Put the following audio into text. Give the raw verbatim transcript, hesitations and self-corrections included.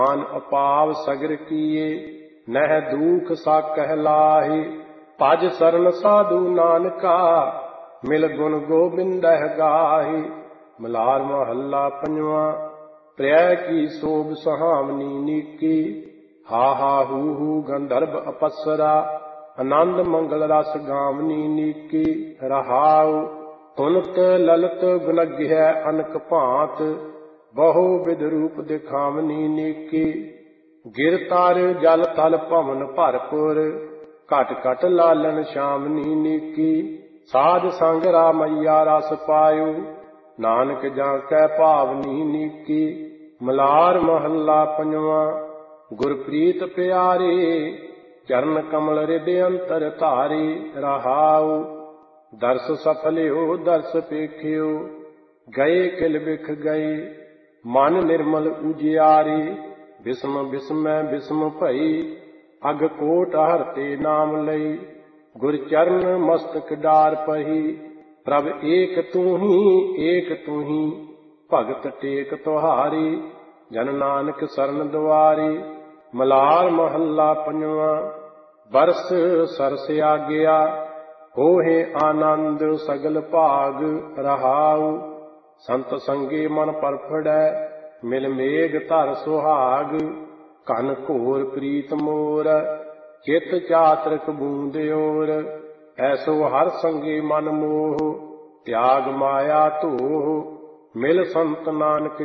मान अपाव सगर किए नह दुख सा कहलाहे। भज सरन साधु नानका मिल गुण गोबिंदह गाहे। मलार महला पंजवा। प्रिय की शोभ सहावनी नीकी हा हा हू हू गंधर्व अपसरा। आनंद मंगल रस गावनी नीकी रहाऊ। तुनत ललित गुणग्य अनक भांत बहु विध रूप दिखावनी नीकी। गिर तार जल थल पवन भरपुर घट घट लालन श्यामनी नीकी। साध संग रामैया रस पायो नानक जाकै पावनी नीकी। मलार महला पंजवा। गुरप्रीत प्यारे चरण कमल हृदय अंतर धारे रहाऊ। दर्श सफलियो दर्श पेखियो गए किल बिख गए। मन निर्मल उजियारे बिस्म बिस्म बिस्म भई। अग कोट हरते नाम लई गुर चरण मस्तक डार पही। प्रभ एक तू ही एक तू ही भगत टेक तुहारी। जन नानक सरन दुआरे। मलार महला पंजवा। बरस सरस आग्या होहे आनंद सगल भाग रहाऊ। संत संगे मन परफड़ै मिल मेघ धर सुहाग। कन घोर प्रीत मोर चित चातरक बूंद ओर। ऐसो हर संगे मन मोह त्याग माया धोह। मिल संत नानक